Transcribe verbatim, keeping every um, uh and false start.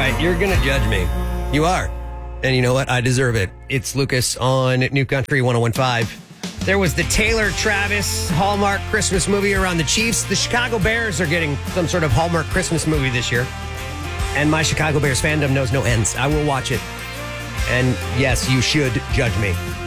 right. You're going to judge me. You are. And you know what? I deserve it. It's Lucas on New Country one oh one point five. There was the Taylor Travis Hallmark Christmas movie around the Chiefs. The Chicago Bears are getting some sort of Hallmark Christmas movie this year. And my Chicago Bears fandom knows no ends. I will watch it. And yes, you should judge me.